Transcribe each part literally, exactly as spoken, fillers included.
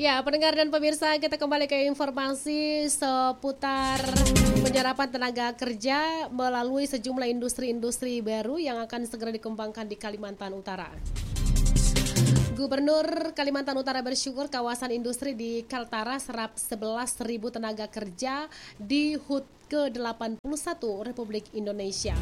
Ya, pendengar dan pemirsa, kita kembali ke informasi seputar penyerapan tenaga kerja melalui sejumlah industri-industri baru yang akan segera dikembangkan di Kalimantan Utara. Gubernur Kalimantan Utara bersyukur kawasan industri di Kaltara serap sebelas ribu tenaga kerja di H U T ke delapan puluh satu Republik Indonesia.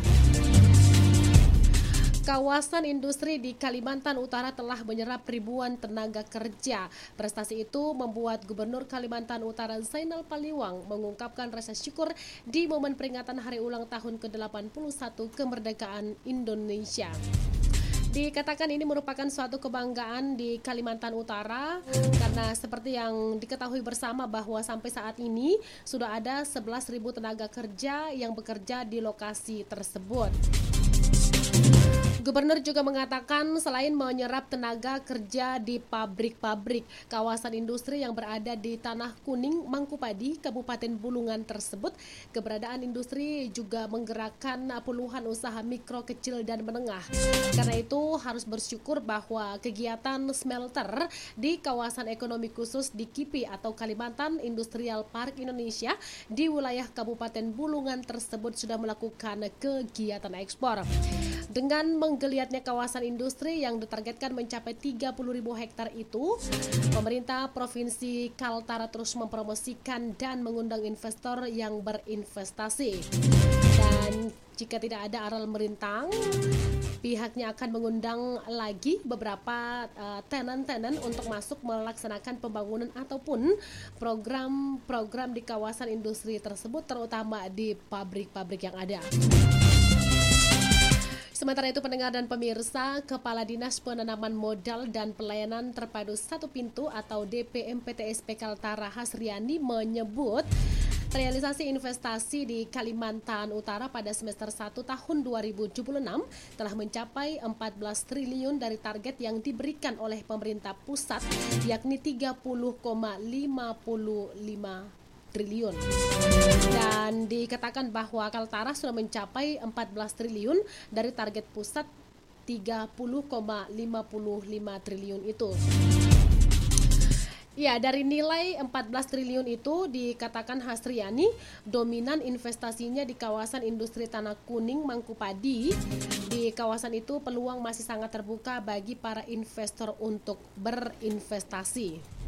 Kawasan industri di Kalimantan Utara telah menyerap ribuan tenaga kerja. Prestasi itu membuat Gubernur Kalimantan Utara Zainal Paliwang mengungkapkan rasa syukur di momen peringatan hari ulang tahun ke delapan puluh satu kemerdekaan Indonesia. Dikatakan ini merupakan suatu kebanggaan di Kalimantan Utara karena seperti yang diketahui bersama bahwa sampai saat ini sudah ada sebelas ribu tenaga kerja yang bekerja di lokasi tersebut. Gubernur juga mengatakan selain menyerap tenaga kerja di pabrik-pabrik, kawasan industri yang berada di Tanah Kuning, Mangkupadi, Kabupaten Bulungan tersebut, keberadaan industri juga menggerakkan puluhan usaha mikro, kecil, dan menengah. Karena itu harus bersyukur bahwa kegiatan smelter di kawasan ekonomi khusus di K I P I atau Kalimantan Industrial Park Indonesia di wilayah Kabupaten Bulungan tersebut sudah melakukan kegiatan ekspor. Dengan menggeliatnya kawasan industri yang ditargetkan mencapai tiga puluh ribu hektar itu, pemerintah Provinsi Kaltara terus mempromosikan dan mengundang investor yang berinvestasi. Dan jika tidak ada aral merintang, pihaknya akan mengundang lagi beberapa uh, tenan-tenan untuk masuk melaksanakan pembangunan ataupun program-program di kawasan industri tersebut, terutama di pabrik-pabrik yang ada. Sementara itu, pendengar dan pemirsa, Kepala Dinas Penanaman Modal dan Pelayanan Terpadu Satu Pintu atau D P M P T S P Kaltara Hasriani menyebut realisasi investasi di Kalimantan Utara pada semester satu tahun dua ribu tujuh puluh enam telah mencapai empat belas triliun dari target yang diberikan oleh pemerintah pusat, yakni tiga puluh koma lima lima triliun. Dan dikatakan bahwa Kaltara sudah mencapai empat belas triliun dari target pusat tiga puluh koma lima lima triliun itu. Ya, dari nilai empat belas triliun itu dikatakan Hasriani dominan investasinya di kawasan industri Tanah Kuning, Mangkupadi. Di kawasan itu peluang masih sangat terbuka bagi para investor untuk berinvestasi.